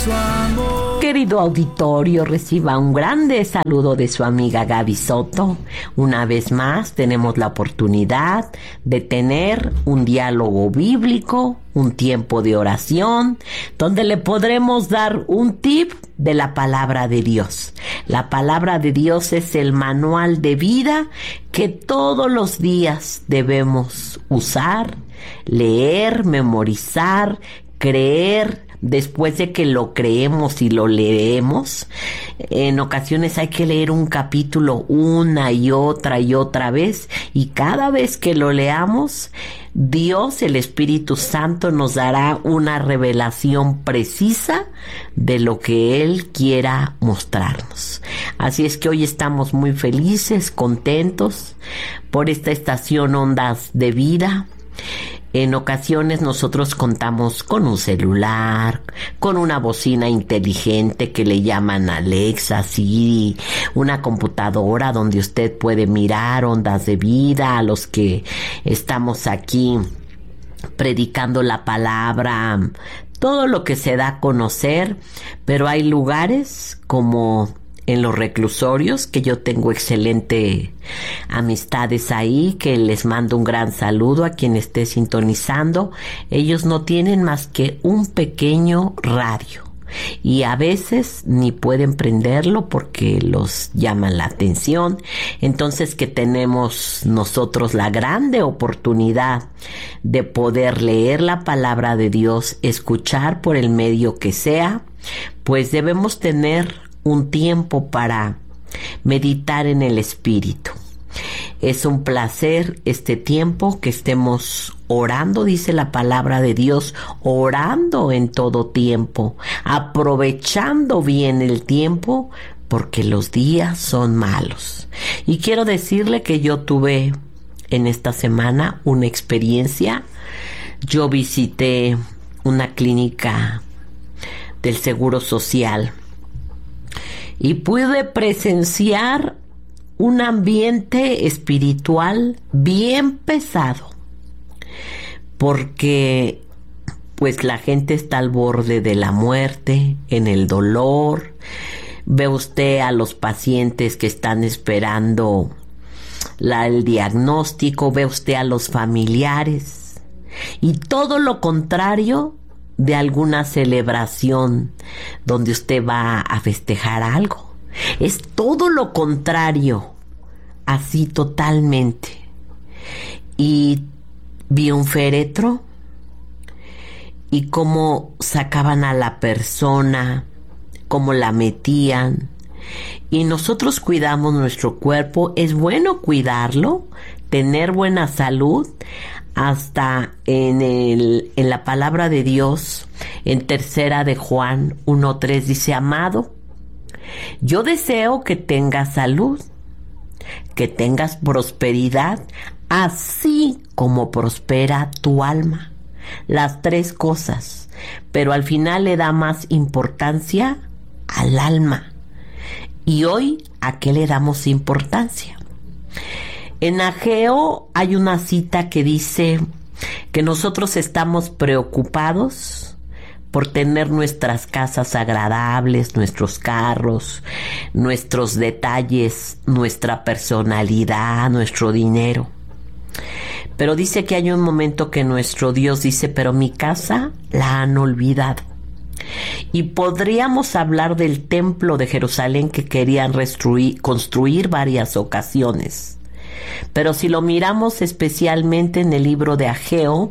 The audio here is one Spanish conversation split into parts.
su amor. Querido auditorio, reciba un grande saludo de su amiga Gaby Soto. Una vez más tenemos la oportunidad de tener un diálogo bíblico, un tiempo de oración, donde le podremos dar un tip de la palabra de Dios. La palabra de Dios es el manual de vida que todos los días debemos usar, leer, memorizar, creer. Después de que lo creemos y lo leemos, en ocasiones hay que leer un capítulo una y otra vez, y cada vez que lo leamos, Dios, el Espíritu Santo, nos dará una revelación precisa de lo que Él quiera mostrarnos. Así es que hoy estamos muy felices, contentos por esta estación Ondas de Vida. En ocasiones nosotros contamos con un celular, con una bocina inteligente que le llaman Alexa, Siri, una computadora donde usted puede mirar Ondas de Vida, a los que estamos aquí predicando la palabra, todo lo que se da a conocer, pero hay lugares como en los reclusorios, que yo tengo excelente amistades ahí, que les mando un gran saludo a quien esté sintonizando. Ellos no tienen más que un pequeño radio y a veces ni pueden prenderlo porque los llama la atención. Entonces, que tenemos nosotros la grande oportunidad de poder leer la palabra de Dios, escuchar por el medio que sea, pues debemos tener un tiempo para meditar en el Espíritu. Es un placer este tiempo que estemos orando, dice la palabra de Dios, orando en todo tiempo, aprovechando bien el tiempo, porque los días son malos. Y quiero decirle que yo tuve en esta semana una experiencia. Yo visité una clínica del Seguro Social y pude presenciar un ambiente espiritual bien pesado, porque pues la gente está al borde de la muerte, en el dolor. Ve usted a los pacientes que están esperando el diagnóstico, ve usted a los familiares, y todo lo contrario de alguna celebración donde usted va a festejar algo. Es todo lo contrario, así totalmente. Y vi un féretro y cómo sacaban a la persona, cómo la metían. Y nosotros cuidamos nuestro cuerpo. Es bueno cuidarlo, tener buena salud. Hasta en la palabra de Dios, en 3 de Juan 1:3 dice: amado, yo deseo que tengas salud, que tengas prosperidad, así como prospera tu alma. Las 3 cosas, pero al final le da más importancia al alma. Y hoy, ¿a qué le damos importancia? En Ageo hay una cita que dice que nosotros estamos preocupados por tener nuestras casas agradables, nuestros carros, nuestros detalles, nuestra personalidad, nuestro dinero. Pero dice que hay un momento que nuestro Dios dice: pero mi casa la han olvidado. Y podríamos hablar del templo de Jerusalén que querían construir varias ocasiones. Pero si lo miramos especialmente en el libro de Ageo,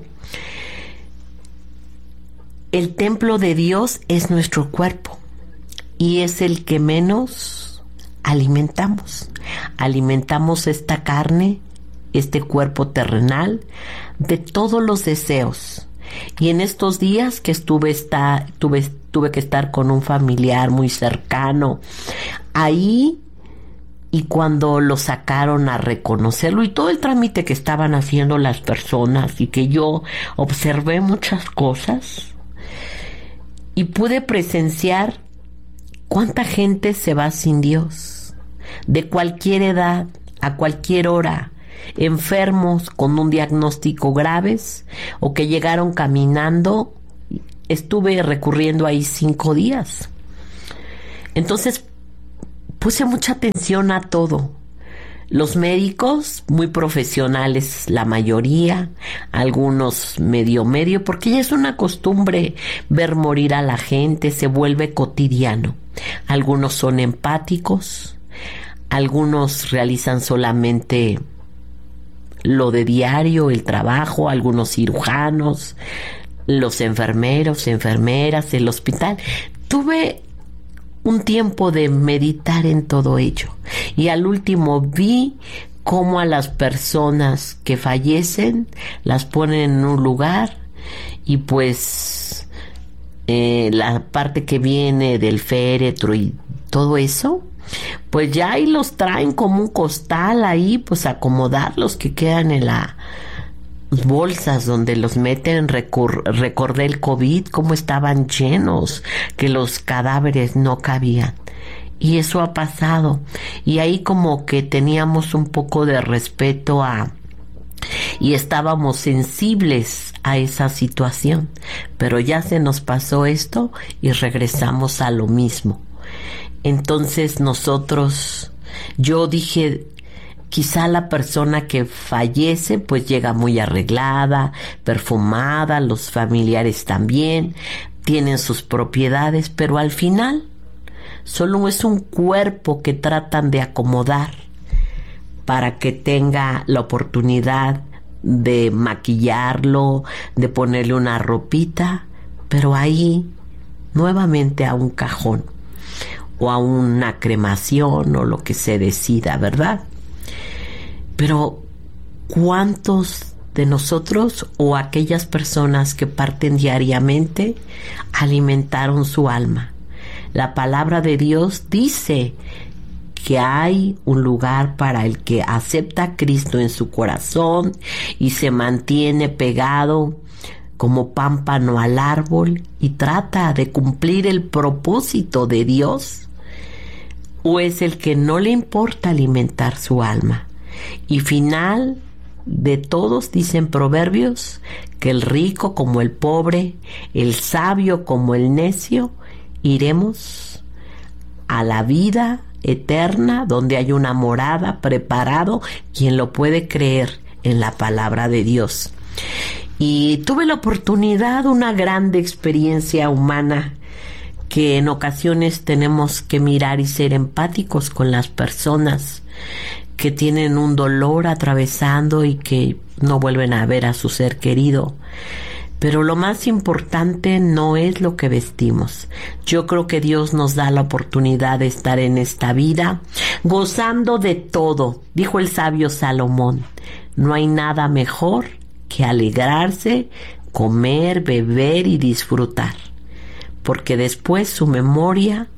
el templo de Dios es nuestro cuerpo y es el que menos alimentamos. Alimentamos esta carne, este cuerpo terrenal, de todos los deseos. Y en estos días que tuve que estar con un familiar muy cercano ahí, y cuando lo sacaron a reconocerlo y todo el trámite que estaban haciendo las personas, y que yo observé muchas cosas y pude presenciar cuánta gente se va sin Dios, de cualquier edad, a cualquier hora, enfermos con un diagnóstico graves o que llegaron caminando estuve recurriendo ahí 5 días. Entonces puse mucha atención a todo. Los médicos, muy profesionales, la mayoría, algunos medio, porque ya es una costumbre ver morir a la gente, se vuelve cotidiano. Algunos son empáticos, algunos realizan solamente lo de diario, el trabajo, algunos cirujanos, los enfermeros, enfermeras, el hospital. Tuve un tiempo de meditar en todo ello y al último vi cómo a las personas que fallecen las ponen en un lugar y pues la parte que viene del féretro y todo eso, pues ya ahí los traen como un costal ahí, pues acomodar los que quedan en las bolsas donde los meten. Recordé el COVID, cómo estaban llenos, que los cadáveres no cabían. Y eso ha pasado. Y ahí como que teníamos un poco de respeto y estábamos sensibles a esa situación. Pero ya se nos pasó esto y regresamos a lo mismo. Entonces yo dije, quizá la persona que fallece pues llega muy arreglada, perfumada, los familiares también, tienen sus propiedades, pero al final solo es un cuerpo que tratan de acomodar para que tenga la oportunidad de maquillarlo, de ponerle una ropita, pero ahí nuevamente a un cajón o a una cremación o lo que se decida, ¿verdad? Pero ¿cuántos de nosotros o aquellas personas que parten diariamente alimentaron su alma? La palabra de Dios dice que hay un lugar para el que acepta a Cristo en su corazón y se mantiene pegado como pámpano al árbol y trata de cumplir el propósito de Dios, o es el que no le importa alimentar su alma. Y final de todos, dicen Proverbios, que el rico como el pobre, el sabio como el necio, iremos a la vida eterna donde hay una morada preparado, quien lo puede creer en la palabra de Dios. Y tuve la oportunidad, una grande experiencia humana, que en ocasiones tenemos que mirar y ser empáticos con las personas que tienen un dolor atravesando y que no vuelven a ver a su ser querido. Pero lo más importante no es lo que vestimos. Yo creo que Dios nos da la oportunidad de estar en esta vida gozando de todo. Dijo el sabio Salomón, no hay nada mejor que alegrarse, comer, beber y disfrutar, porque después su memoria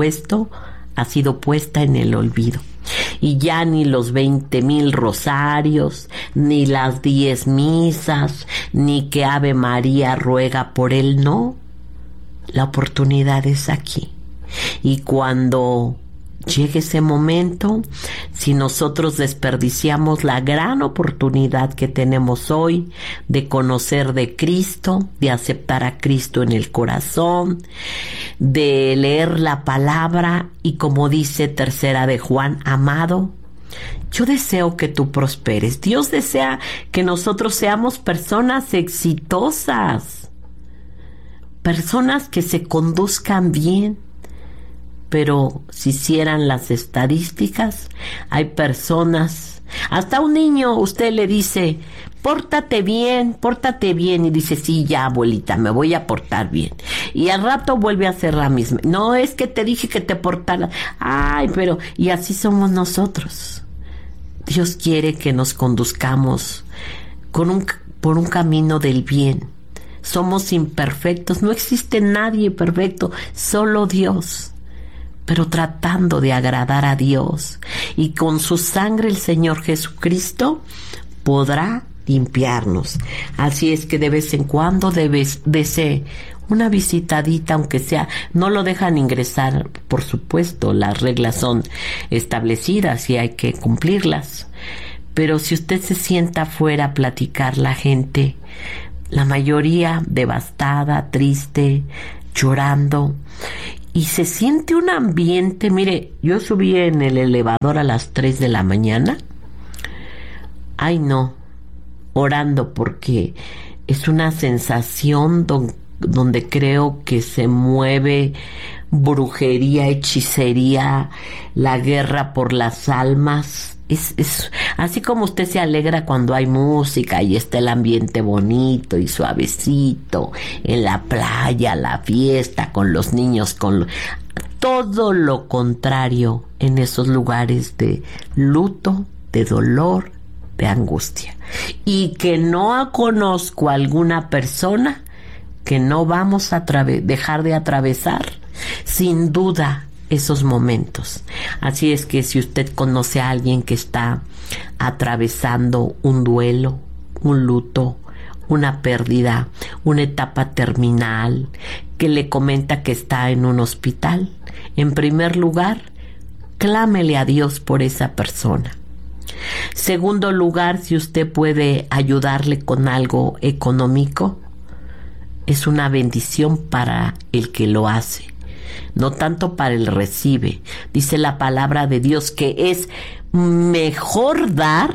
ha sido puesta en el olvido. Y ya ni los 20,000 rosarios, ni las 10 misas, ni que Ave María ruega por él, no. La oportunidad es aquí. Y cuando llegue ese momento, si nosotros desperdiciamos la gran oportunidad que tenemos hoy de conocer de Cristo, de aceptar a Cristo en el corazón, de leer la palabra y como dice tercera de Juan, amado, yo deseo que tú prosperes. Dios desea que nosotros seamos personas exitosas, personas que se conduzcan bien. Pero si hicieran las estadísticas, hay personas, hasta un niño usted le dice, pórtate bien, y dice, sí, ya abuelita, me voy a portar bien. Y al rato vuelve a hacer la misma. No, es que te dije que te portaras. Ay, pero, y así somos nosotros. Dios quiere que nos conduzcamos por un camino del bien. Somos imperfectos, no existe nadie perfecto, solo Dios. Pero tratando de agradar a Dios, y con su sangre el Señor Jesucristo podrá limpiarnos. Así es que de vez en cuando desee una visitadita, aunque sea, no lo dejan ingresar, por supuesto, las reglas son establecidas y hay que cumplirlas. Pero si usted se sienta afuera a platicar, la gente la mayoría devastada, triste, llorando. Y se siente un ambiente, mire, yo subí en el elevador a las 3 de la mañana. Ay no, orando porque es una sensación donde creo que se mueve brujería, hechicería, la guerra por las almas. Es así como usted se alegra cuando hay música y está el ambiente bonito y suavecito, en la playa, la fiesta, con los niños, todo lo contrario en esos lugares de luto, de dolor, de angustia. Y que no conozco a alguna persona que no vamos a dejar de atravesar, sin duda, esos momentos. Así es que si usted conoce a alguien que está atravesando un duelo, un luto, una pérdida, una etapa terminal, que le comenta que está en un hospital, en primer lugar, clámele a Dios por esa persona. Segundo lugar, si usted puede ayudarle con algo económico, es una bendición para el que lo hace, no tanto para el recibe. Dice la palabra de Dios que es mejor dar,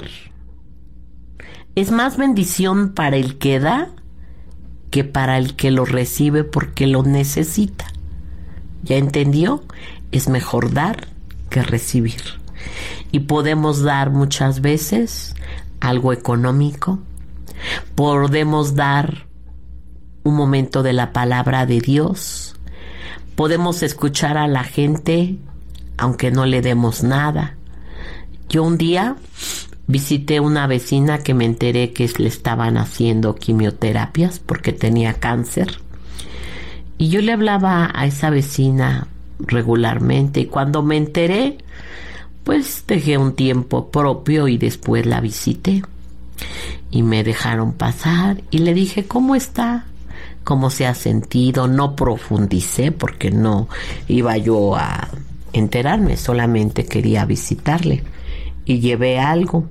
es más bendición para el que da que para el que lo recibe porque lo necesita. ¿Ya entendió? Es mejor dar que recibir. Y podemos dar muchas veces algo económico, podemos dar un momento de la palabra de Dios, podemos escuchar a la gente aunque no le demos nada. Yo un día visité una vecina que me enteré que le estaban haciendo quimioterapias porque tenía cáncer, y yo le hablaba a esa vecina regularmente, y cuando me enteré, pues dejé un tiempo propio y después la visité y me dejaron pasar y le dije ¿cómo está? ¿Cómo se ha sentido? No profundicé porque no iba yo a enterarme, solamente quería visitarle y llevé algo.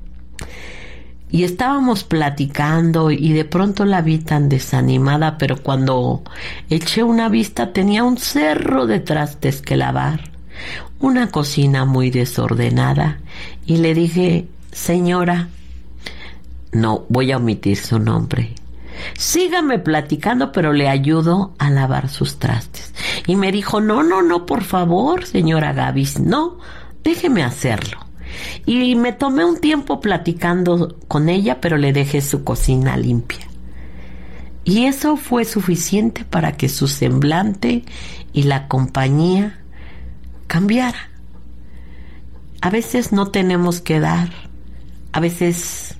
Y estábamos platicando y de pronto la vi tan desanimada, pero cuando eché una vista tenía un cerro de trastes que lavar, una cocina muy desordenada, y le dije, señora, no voy a omitir su nombre, sígame platicando, pero le ayudo a lavar sus trastes. Y me dijo, no, por favor, señora Gaby, no, déjeme hacerlo. Y me tomé un tiempo platicando con ella, pero le dejé su cocina limpia. Y eso fue suficiente para que su semblante y la compañía cambiara. A veces no tenemos que dar, a veces,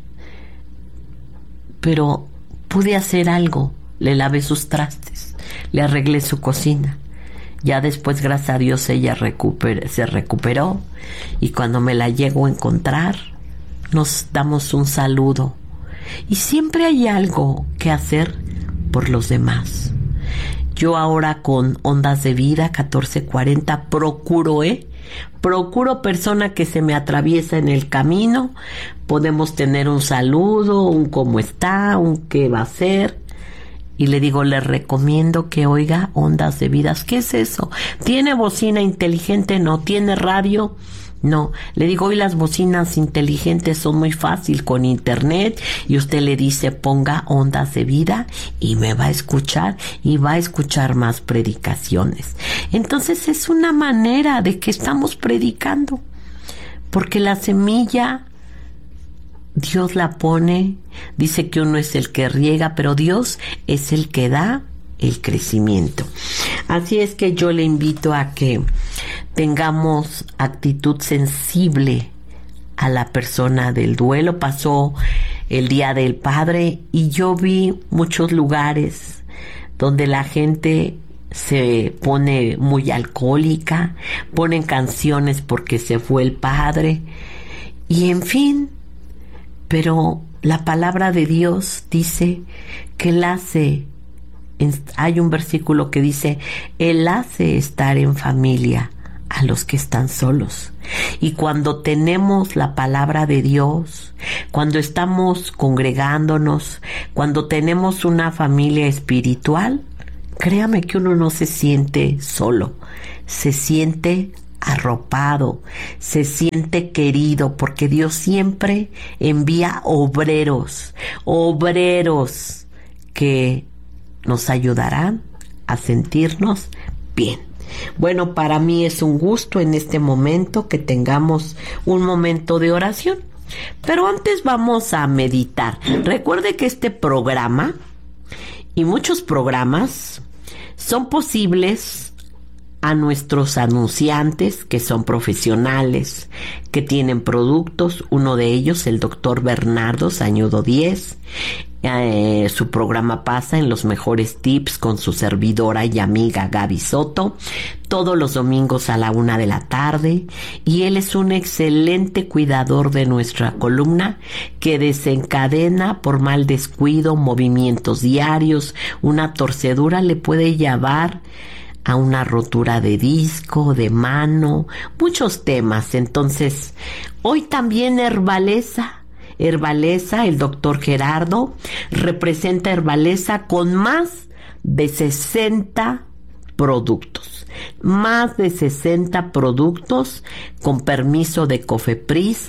pero pude hacer algo. Le lavé sus trastes, le arreglé su cocina. Ya después, gracias a Dios, ella se recuperó, y cuando me la llego a encontrar, nos damos un saludo. Y siempre hay algo que hacer por los demás. Yo ahora con Ondas de Vida 1440 procuro persona que se me atraviesa en el camino. Podemos tener un saludo, un cómo está, un qué va a hacer. Y le digo, le recomiendo que oiga Ondas de Vidas. ¿Qué es eso? ¿Tiene bocina inteligente? No. ¿Tiene radio? No. Le digo, hoy las bocinas inteligentes son muy fácil con internet, y usted le dice, ponga Ondas de Vida, y me va a escuchar, y va a escuchar más predicaciones. Entonces es una manera de que estamos predicando, porque la semilla Dios la pone. Dice que uno es el que riega, pero Dios es el que da el crecimiento. Así es que yo le invito a que tengamos actitud sensible a la persona del duelo. Pasó el Día del Padre y yo vi muchos lugares donde la gente se pone muy alcohólica, ponen canciones porque se fue el padre, y en fin. Pero la palabra de Dios dice que Él hace, hay un versículo que dice, Él hace estar en familia a los que están solos. Y cuando tenemos la palabra de Dios, cuando estamos congregándonos, cuando tenemos una familia espiritual, créame que uno no se siente solo, se siente arropado, se siente querido, porque Dios siempre envía obreros que nos ayudarán a sentirnos bien. Bueno, para mí es un gusto en este momento que tengamos un momento de oración. Pero antes vamos a meditar. Recuerde que este programa y muchos programas son posibles a nuestros anunciantes, que son profesionales, que tienen productos. Uno de ellos, el doctor Bernardo Sañudo 10. Su programa pasa en Los Mejores Tips con su servidora y amiga Gaby Soto, todos los domingos a la 1 de la tarde, y él es un excelente cuidador de nuestra columna que desencadena por mal descuido, movimientos diarios. Una torcedura le puede llevar a una rotura de disco, de mano, muchos temas. Entonces, hoy también Herbaleza, el doctor Gerardo representa Herbaleza con más de 60 productos. Más de 60 productos con permiso de COFEPRIS,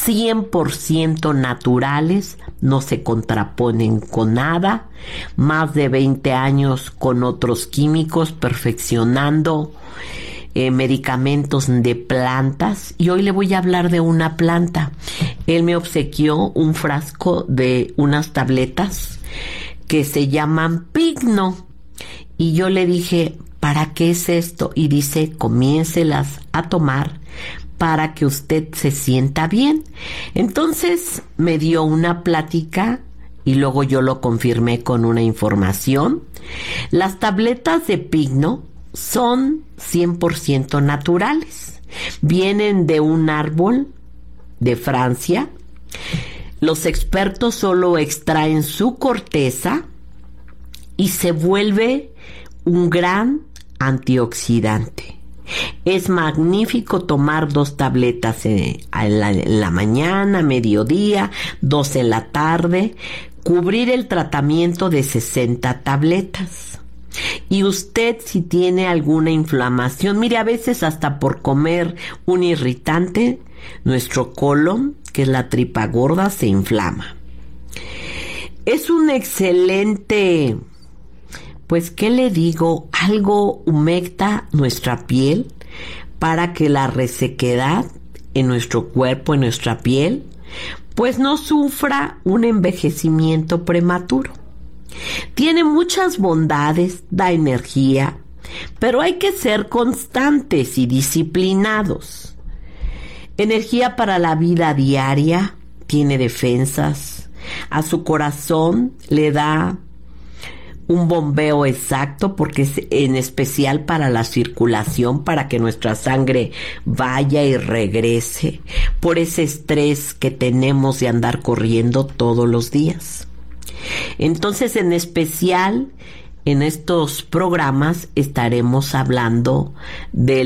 100% naturales, no se contraponen con nada. Más de 20 años con otros químicos perfeccionando medicamentos de plantas, y hoy le voy a hablar de una planta. Él me obsequió un frasco de unas tabletas que se llaman Pigno, y yo le dije, ¿para qué es esto? Y dice, comiéncelas a tomar para que usted se sienta bien. Entonces me dio una plática y luego yo lo confirmé con una información. Las tabletas de Pigno son 100% naturales. Vienen de un árbol de Francia. Los expertos solo extraen su corteza y se vuelve un gran antioxidante. Es magnífico tomar 2 tabletas en la mañana, mediodía, 2 en la tarde, cubrir el tratamiento de 60 tabletas. Y usted, si tiene alguna inflamación, mire, a veces hasta por comer un irritante, nuestro colon, que es la tripa gorda, se inflama. Es un excelente, pues, ¿qué le digo? Algo humecta nuestra piel para que la resequedad en nuestro cuerpo, en nuestra piel, pues no sufra un envejecimiento prematuro. Tiene muchas bondades, da energía, pero hay que ser constantes y disciplinados. Energía para la vida diaria, tiene defensas, a su corazón le da un bombeo exacto, porque es en especial para la circulación, para que nuestra sangre vaya y regrese por ese estrés que tenemos de andar corriendo todos los días. Entonces, en especial en estos programas estaremos hablando de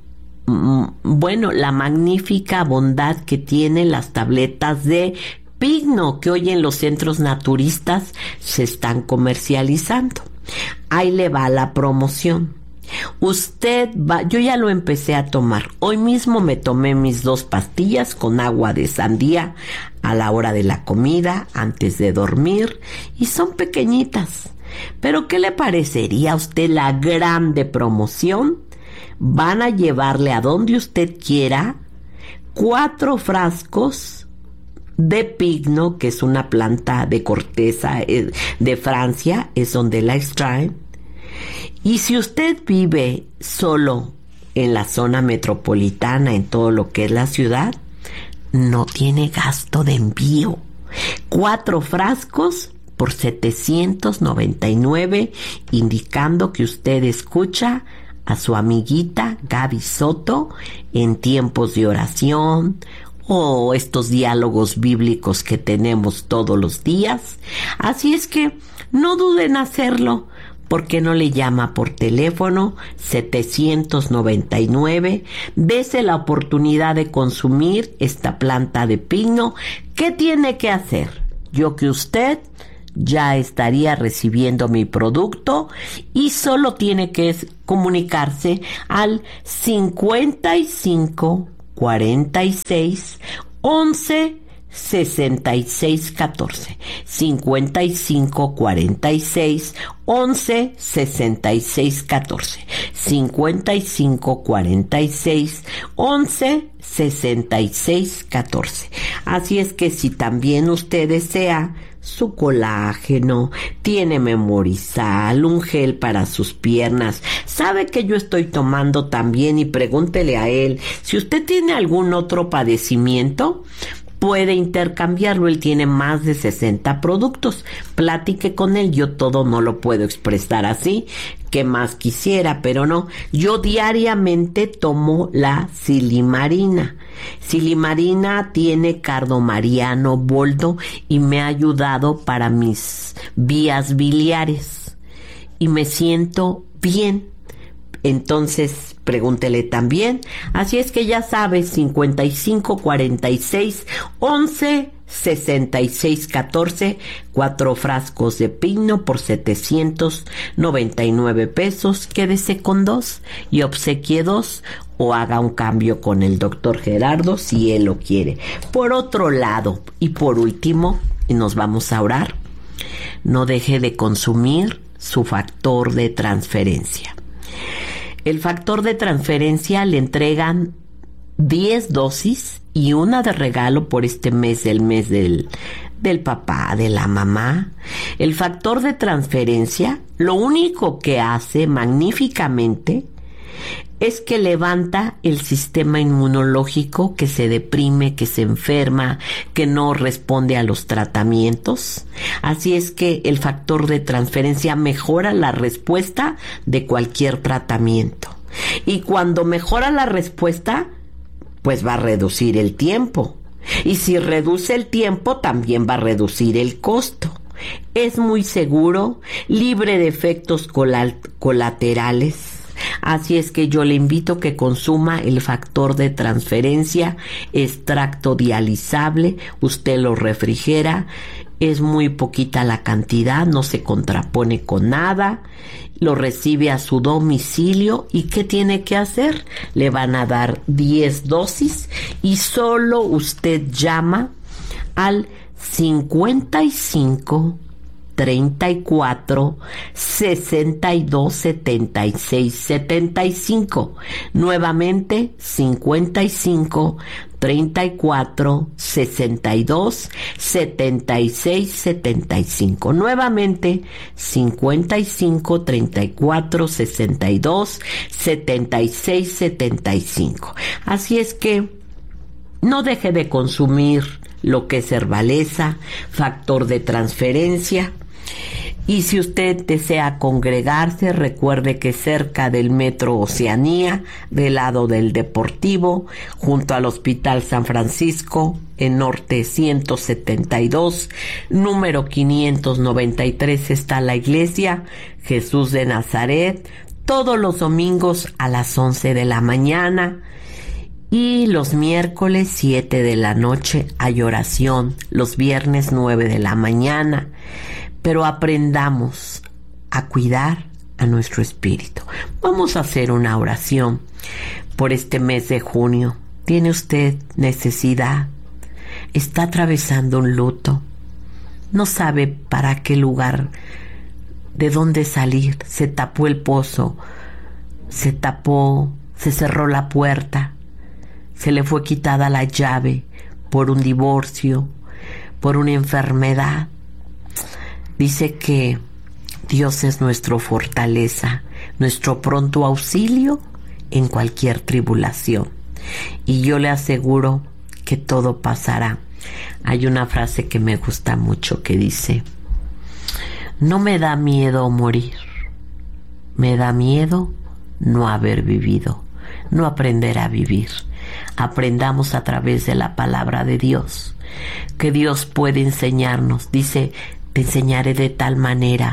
la magnífica bondad que tienen las tabletas de Pigno, que hoy en los centros naturistas se están comercializando. Ahí le va la promoción. Yo ya lo empecé a tomar. Hoy mismo me tomé mis 2 pastillas con agua de sandía a la hora de la comida, antes de dormir, y son pequeñitas. Pero ¿qué le parecería a usted la grande promoción? Van a llevarle a donde usted quiera 4 frascos de Pigno, que es una planta de corteza de Francia, es donde la extraen. Y si usted vive solo en la zona metropolitana, en todo lo que es la ciudad, no tiene gasto de envío. 4 frascos por 799, indicando que usted escucha a su amiguita Gaby Soto en tiempos de oración o estos diálogos bíblicos que tenemos todos los días. Así es que no duden en hacerlo, ¿por qué no le llama por teléfono 799? Dese la oportunidad de consumir esta planta de pino. ¿Qué tiene que hacer? Yo que usted ya estaría recibiendo mi producto y solo tiene que comunicarse al 55 46 11 66 14, 55 46 11 66 14, 55 46 11 66 14. Así es que si también usted desea su colágeno, tiene Memorizal, un gel para sus piernas, sabe que yo estoy tomando también, y pregúntele a él si usted tiene algún otro padecimiento, puede intercambiarlo. Él tiene más de 60 productos. Platique con él. Yo todo no lo puedo expresar así, que más quisiera, pero no. Yo diariamente tomo la silimarina. Silimarina tiene cardomariano, boldo, y me ha ayudado para mis vías biliares y me siento bien. Entonces pregúntele también. Así es que ya sabes, 55 46 11 66 14, 4 frascos de pino por 799 pesos. Quédese con 2 y obsequie 2, o haga un cambio con el doctor Gerardo si él lo quiere. Por otro lado, y por último, y nos vamos a orar, no deje de consumir su factor de transferencia. El factor de transferencia le entregan 10 dosis y una de regalo por este mes, el mes del papá, de la mamá. El factor de transferencia lo único que hace magníficamente es que levanta el sistema inmunológico que se deprime, que se enferma, que no responde a los tratamientos. Así es que el factor de transferencia mejora la respuesta de cualquier tratamiento. Y cuando mejora la respuesta, pues va a reducir el tiempo. Y si reduce el tiempo, también va a reducir el costo. Es muy seguro, libre de efectos colaterales. Así es que yo le invito a que consuma el factor de transferencia, extracto dializable. Usted lo refrigera, es muy poquita la cantidad, no se contrapone con nada, lo recibe a su domicilio. ¿Y qué tiene que hacer? Le van a dar 10 dosis y solo usted llama al 55 34 62 76 75. Nuevamente 55 34 62 76 75. Nuevamente 55 34 62 76 75. Así es que no deje de consumir lo que es Herbaleza, factor de transferencia. Y si usted desea congregarse, recuerde que cerca del Metro Oceanía, del lado del Deportivo, junto al Hospital San Francisco, en Norte 172, número 593, está la iglesia Jesús de Nazaret, todos los domingos a las 11 de la mañana. Y los miércoles 7 de la noche hay oración, los viernes 9 de la mañana. Pero aprendamos a cuidar a nuestro espíritu. Vamos a hacer una oración por este mes de junio. ¿Tiene usted necesidad? ¿Está atravesando un luto? ¿No sabe para qué lugar, de dónde salir? Se tapó el pozo, se cerró la puerta. Se le fue quitada la llave por un divorcio, por una enfermedad. Dice que Dios es nuestra fortaleza, nuestro pronto auxilio en cualquier tribulación. Y yo le aseguro que todo pasará. Hay una frase que me gusta mucho que dice: no me da miedo morir, me da miedo no haber vivido, no aprender a vivir. Aprendamos a través de la palabra de Dios, que Dios puede enseñarnos. Dice: te enseñaré de tal manera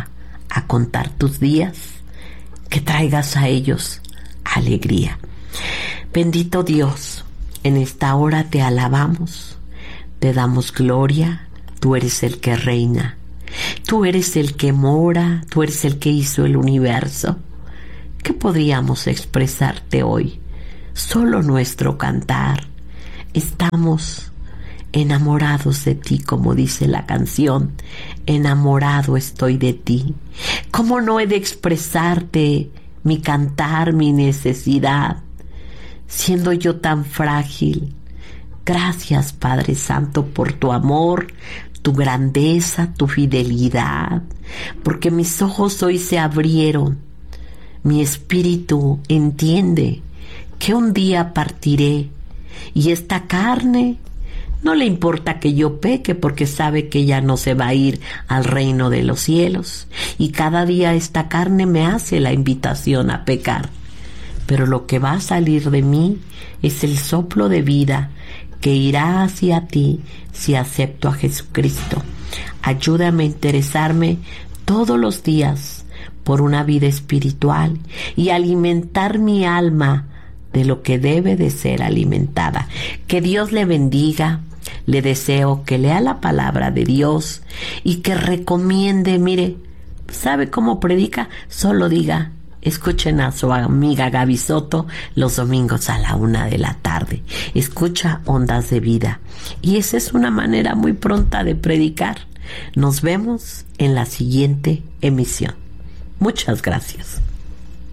a contar tus días, que traigas a ellos alegría. Bendito Dios, en esta hora te alabamos, te damos gloria, tú eres el que reina, tú eres el que mora, tú eres el que hizo el universo. ¿Qué podríamos expresarte hoy? Solo nuestro cantar. Estamos enamorados de ti, como dice la canción, enamorado estoy de ti. ¿Cómo no he de expresarte mi cantar, mi necesidad, siendo yo tan frágil? Gracias, Padre Santo, por tu amor, tu grandeza, tu fidelidad, porque mis ojos hoy se abrieron, mi espíritu entiende que un día partiré y esta carne no le importa que yo peque, porque sabe que ya no se va a ir al reino de los cielos. Y cada día esta carne me hace la invitación a pecar. Pero lo que va a salir de mí es el soplo de vida que irá hacia ti si acepto a Jesucristo. Ayúdame a interesarme todos los días por una vida espiritual y alimentar mi alma de lo que debe de ser alimentada. Que Dios le bendiga. Le deseo que lea la palabra de Dios y que recomiende, mire, ¿sabe cómo predica? Solo diga, escuchen a su amiga Gaby Soto los domingos a la 1:00 p.m. Escucha Ondas de Vida. Y esa es una manera muy pronta de predicar. Nos vemos en la siguiente emisión. Muchas gracias.